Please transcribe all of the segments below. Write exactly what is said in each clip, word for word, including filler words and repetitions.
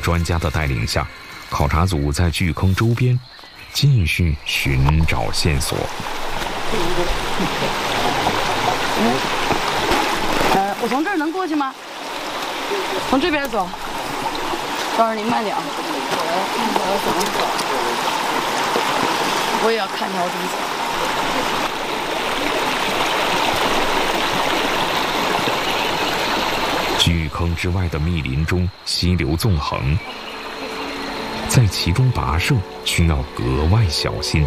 专家的带领下，考察组在巨坑周边继续寻找线索。 呃，我从这儿能过去吗？从这边走。老师您慢点啊。我也要看一下我怎么走。 巨坑之外的密林中，溪流纵横，在其中跋涉需要格外小心。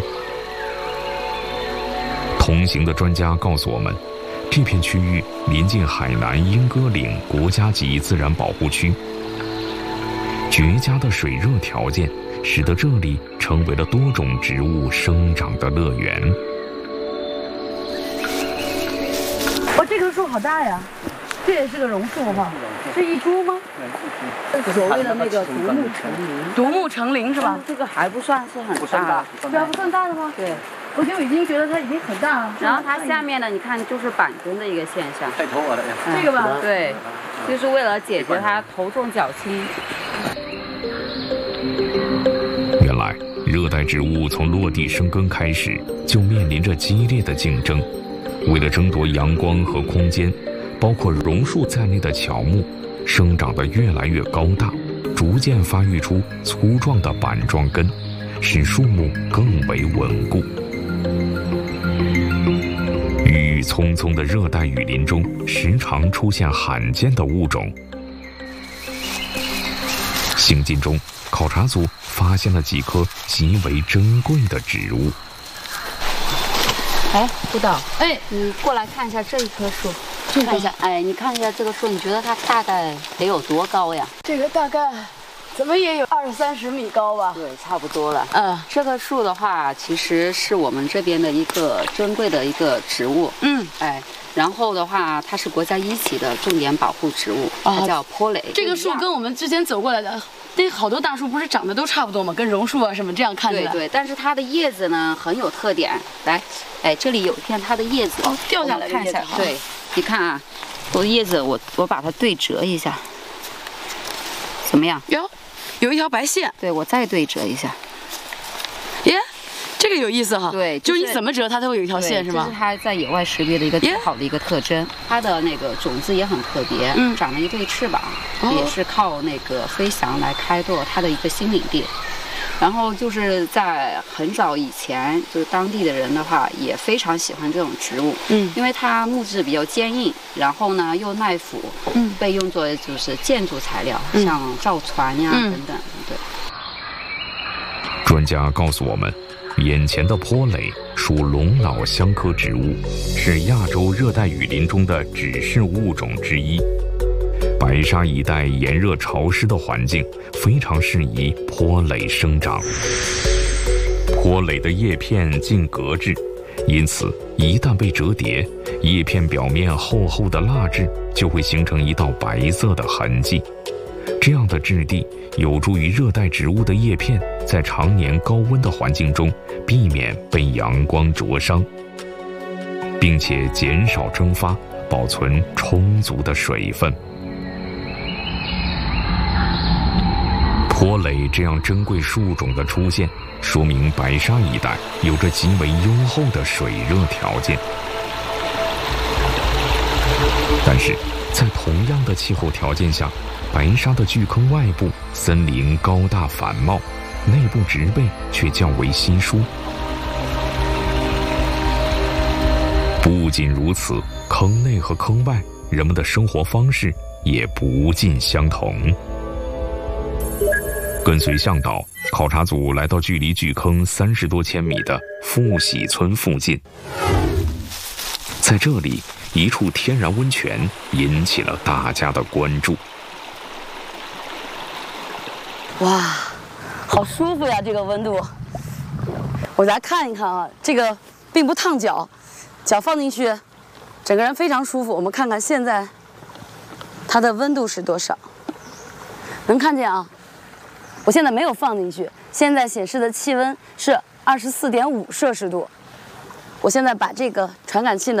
同行的专家告诉我们，这片区域临近海南莺歌岭国家级自然保护区，绝佳的水热条件使得这里成为了多种植物生长的乐园。 哇，这棵树好大呀！这也是个榕树哈，是一株吗？ 对， 所谓的那个独木成林。独木成林是吧？ 这个还不算是很大， 对啊，不算大的吗？ 对。 我就已经觉得它已经很大了。 然后它下面呢，你看就是板根的一个现象。 太头发了呀。 这个吧？ 对，就是为了解决它头重脚轻。 原来，热带植物从落地生根开始，就面临着激烈的竞争。为了争夺阳光和空间，包括榕树在内的乔木生长得越来越高大，逐渐发育出粗壮的板状根，使树木更为稳固。郁郁葱葱的热带雨林中，时常出现罕见的物种。行进中，考察组发现了几棵极为珍贵的植物。 哎，督导， 哎， 你过来看一下这一棵树， 这看一下，哎，你看一下这个树，你觉得它大概得有多高呀？ 这个大概怎么也有二三十米高吧？ 对，差不多了。 嗯， 这棵树的话，其实是我们这边的一个珍贵的一个植物。 嗯， 哎，然后的话，它是国家一级的重点保护植物，它叫坡蕾。 这个树跟我们之前走过来的那好多大树不是长得都差不多吗？跟榕树啊什么这样看起来。 对对，但是它的叶子呢很有特点。来，哎，这里有一片它的叶子， 哦，掉下来看一下。对，你看啊，我的叶子，我我把它对折一下，怎么样？ 哟，有一条白线。 对，我再对折一下。 耶，这个有意思哈。 对， 就是你怎么折它都会有一条线是吗？ 这是它在野外识别的一个最好的一个特征。它的那个种子也很特别，嗯，长了一对翅膀，也是靠那个飞翔来开拓它的一个新领地。然后就是在很早以前，就是当地的人的话也非常喜欢这种植物，嗯，因为它木质比较坚硬，然后呢又耐腐，嗯，被用作就是建筑材料，嗯、像造船呀、嗯、等等，对。 专家告诉我们，眼前的坡蕾属龙脑香科植物，是亚洲热带雨林中的指示物种之一。白沙一带炎热潮湿的环境非常适宜坡蕾生长。坡蕾的叶片近格质，因此一旦被折叠，叶片表面厚厚的蜡质就会形成一道白色的痕迹。这样的质地有助于热带植物的叶片在常年高温的环境中避免被阳光灼伤，并且减少蒸发，保存充足的水分。坡蕾这样珍贵树种的出现，说明白沙一带有着极为优厚的水热条件。但是，在同样的气候条件下，白沙的巨坑外部森林高大繁茂，内部植被却较为稀疏。不仅如此，坑内和坑外人们的生活方式也不尽相同。跟随向导，考察组来到距离巨坑三十多千米的富喜村附近。在这里，一处天然温泉引起了大家的关注。 哇，好舒服呀！这个温度，我来看一看啊，这个并不烫脚，脚放进去，整个人非常舒服。我们看看现在它的温度是多少？能看见啊？我现在没有放进去，现在显示的气温是二十四点五摄氏度。我现在把这个传感器呢